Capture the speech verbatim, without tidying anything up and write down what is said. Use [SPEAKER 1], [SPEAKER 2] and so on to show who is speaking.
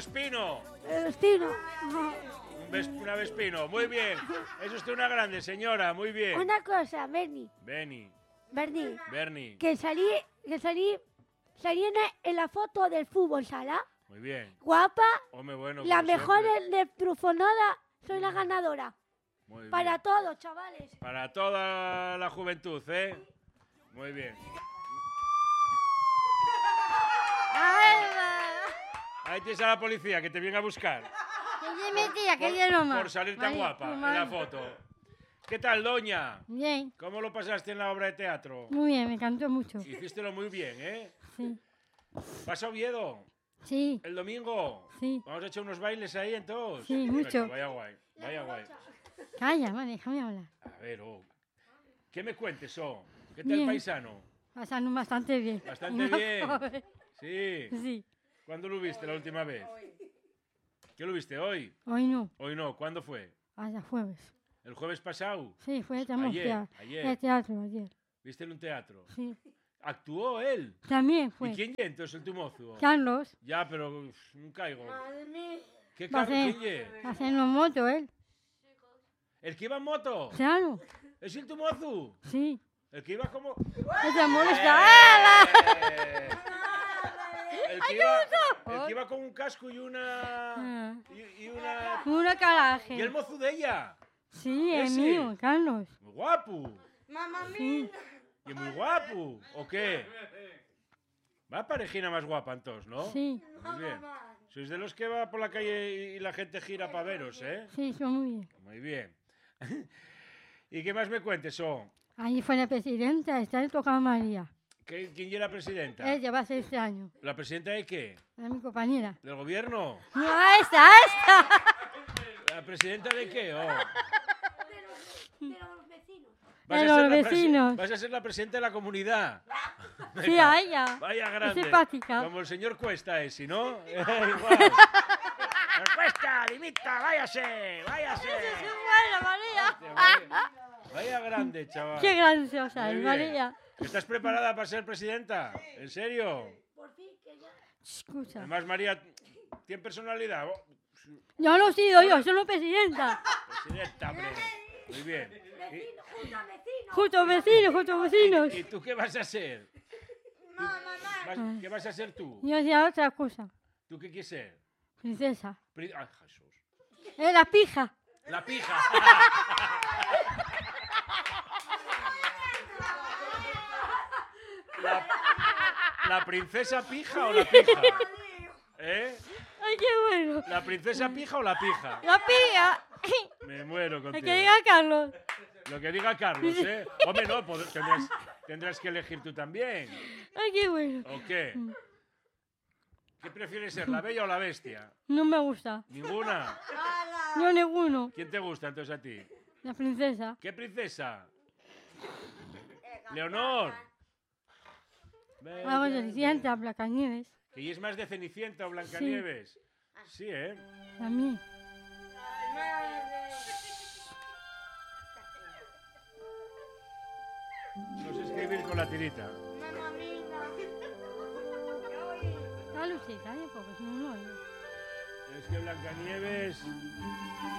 [SPEAKER 1] Vespino.
[SPEAKER 2] El Vespino.
[SPEAKER 1] Un ves, una Vespino, muy bien. Es usted una grande señora, muy bien.
[SPEAKER 2] Una cosa, Bernie.
[SPEAKER 1] Beni,
[SPEAKER 2] Bernie.
[SPEAKER 1] Bernie.
[SPEAKER 2] Que salí, que salí, salí en, en la foto del fútbol sala.
[SPEAKER 1] Muy bien.
[SPEAKER 2] Guapa.
[SPEAKER 1] Hombre, bueno,
[SPEAKER 2] La
[SPEAKER 1] como
[SPEAKER 2] mejor
[SPEAKER 1] siempre.
[SPEAKER 2] de Trufonada. Soy la ganadora.
[SPEAKER 1] Muy bien.
[SPEAKER 2] Para todos, chavales.
[SPEAKER 1] Para toda la juventud, ¿eh? Muy bien. Ahí tienes a la policía que te viene a buscar.
[SPEAKER 3] Que me tía, que
[SPEAKER 1] Por,
[SPEAKER 3] yo no más.
[SPEAKER 1] por salir tan
[SPEAKER 3] Vale,
[SPEAKER 1] guapa
[SPEAKER 3] pues
[SPEAKER 1] en
[SPEAKER 3] vale.
[SPEAKER 1] la foto. ¿Qué tal, doña?
[SPEAKER 3] Bien,
[SPEAKER 1] ¿Cómo lo pasaste en la obra de teatro?
[SPEAKER 3] muy bien, me encantó mucho.
[SPEAKER 1] Hicístelo muy bien, ¿eh?
[SPEAKER 3] Sí,
[SPEAKER 1] ¿Vas a Oviedo?
[SPEAKER 3] sí,
[SPEAKER 1] ¿El domingo?
[SPEAKER 3] sí.
[SPEAKER 1] Vamos a echar unos bailes ahí entonces.
[SPEAKER 3] Sí, mucho.
[SPEAKER 1] Venga, vaya guay, vaya guay.
[SPEAKER 3] Calla, vale, déjame hablar.
[SPEAKER 1] A ver, oh. ¿Qué me cuentes, oh? ¿Qué tal,
[SPEAKER 3] Bien.
[SPEAKER 1] paisano?
[SPEAKER 3] Pasando bastante bien.
[SPEAKER 1] Bastante
[SPEAKER 3] Una
[SPEAKER 1] bien.
[SPEAKER 3] joven.
[SPEAKER 1] Sí.
[SPEAKER 3] Sí,
[SPEAKER 1] ¿Cuándo lo viste la última vez? ¿Qué lo viste hoy?
[SPEAKER 3] hoy no,
[SPEAKER 1] Hoy no. ¿Cuándo fue?
[SPEAKER 3] hasta jueves.
[SPEAKER 1] ¿El jueves pasado?
[SPEAKER 3] Sí, fue estamos
[SPEAKER 1] Ayer,
[SPEAKER 3] teatro.
[SPEAKER 1] ayer.
[SPEAKER 3] El teatro ayer.
[SPEAKER 1] ¿Viste en un teatro?
[SPEAKER 3] Sí,
[SPEAKER 1] ¿Actuó él?
[SPEAKER 3] también fue.
[SPEAKER 1] ¿Y quién ye entonces el tu mozo?
[SPEAKER 3] Carlos,
[SPEAKER 1] Ya, pero uf, no caigo. ¿Qué
[SPEAKER 3] va a
[SPEAKER 1] carro?
[SPEAKER 3] hacer,
[SPEAKER 1] ¿Quién ye?
[SPEAKER 3] haciendo moto él.
[SPEAKER 1] ¿El que iba en moto?
[SPEAKER 3] Claro,
[SPEAKER 1] ¿Es el tu mozo?
[SPEAKER 3] sí.
[SPEAKER 1] ¿El que iba como...?
[SPEAKER 3] No te molesta.
[SPEAKER 1] ¡Eh! El que, iba, el que iba con un casco y una...
[SPEAKER 3] Ah,
[SPEAKER 1] Y, y una...
[SPEAKER 3] Una caraje.
[SPEAKER 1] ¿Y el mozo de ella?
[SPEAKER 3] Sí, es
[SPEAKER 1] Ese.
[SPEAKER 3] mío, Carlos.
[SPEAKER 1] Muy guapo.
[SPEAKER 3] Sí,
[SPEAKER 1] Y muy guapo. ¿O qué? Va parejina más guapa entonces, ¿no?
[SPEAKER 3] sí,
[SPEAKER 1] Muy bien. Sois de los que va por la calle y la gente gira para veros, ¿eh?
[SPEAKER 3] sí, son muy bien.
[SPEAKER 1] Muy bien. ¿Y qué más me cuentes, oh?
[SPEAKER 3] Ahí fue la presidenta, está tocando María.
[SPEAKER 1] ¿Qué- ¿Quién es la presidenta?
[SPEAKER 3] Ella va a ser este año.
[SPEAKER 1] ¿La presidenta de qué?
[SPEAKER 3] Es mi compañera.
[SPEAKER 1] ¿Del gobierno?
[SPEAKER 3] No, esta, esta.
[SPEAKER 1] ¿La presidenta de qué? Oh.
[SPEAKER 2] Pero los vecinos.
[SPEAKER 1] Vas
[SPEAKER 3] De
[SPEAKER 1] a ser
[SPEAKER 3] los
[SPEAKER 1] la presi-
[SPEAKER 3] vecinos.
[SPEAKER 1] Vas a ser la presidenta de la comunidad.
[SPEAKER 3] Sí,
[SPEAKER 1] Venga,
[SPEAKER 3] a ella.
[SPEAKER 1] Vaya
[SPEAKER 3] Es
[SPEAKER 1] grande.
[SPEAKER 3] simpática.
[SPEAKER 1] Como el señor Cuesta ese, ¿no? Igual. Señor Cuesta, limita, váyase, váyase.
[SPEAKER 3] Bueno, María.
[SPEAKER 1] Hostia, vaya, vaya grande, chaval.
[SPEAKER 3] Qué graciosa
[SPEAKER 1] Muy
[SPEAKER 3] es,
[SPEAKER 1] bien.
[SPEAKER 3] María.
[SPEAKER 1] ¿Estás preparada para ser presidenta? ¿En serio?
[SPEAKER 2] Por fin que ya.
[SPEAKER 3] Escucha.
[SPEAKER 1] Además, María tiene personalidad. Oh,
[SPEAKER 3] Yo no he sido yo, soy la presidenta.
[SPEAKER 1] presidenta, hombre. Muy bien.
[SPEAKER 2] Vecino, junto a vecinos.
[SPEAKER 3] Justo vecinos, justo vecinos.
[SPEAKER 1] ¿Y, y tú qué vas a ser? ¿Tú- vas- ¿Qué vas a ser tú?
[SPEAKER 3] Yo hacía otra cosa.
[SPEAKER 1] ¿Tú qué quieres ser?
[SPEAKER 3] Princesa.
[SPEAKER 1] Pri- Ay, Jesús.
[SPEAKER 3] Es la pija.
[SPEAKER 1] La pija. La, ¿La princesa pija o la pija? ¿Eh?
[SPEAKER 3] Ay, qué bueno.
[SPEAKER 1] ¿La princesa pija o la pija?
[SPEAKER 3] La pija.
[SPEAKER 1] Me muero
[SPEAKER 3] El
[SPEAKER 1] contigo.
[SPEAKER 3] que diga Carlos.
[SPEAKER 1] Lo que diga Carlos, ¿eh? Hombre, no, pod- tendrás, tendrás que elegir tú también.
[SPEAKER 3] Ay, qué bueno.
[SPEAKER 1] ¿O qué? ¿Qué prefieres ser, la bella o la bestia?
[SPEAKER 3] No me gusta.
[SPEAKER 1] Ninguna.
[SPEAKER 3] No ninguno.
[SPEAKER 1] ¿Quién te gusta entonces a ti?
[SPEAKER 3] La princesa.
[SPEAKER 1] ¿Qué princesa? Leonor.
[SPEAKER 3] Vamos de Cenicienta, Blancanieves.
[SPEAKER 1] ¿Y es más de Cenicienta o Blancanieves? Sí, ¿eh?
[SPEAKER 3] A mí.
[SPEAKER 1] No sé escribir con la tirita.
[SPEAKER 3] La lucita, ¿eh? Porque si no, no.
[SPEAKER 1] Es que Blancanieves...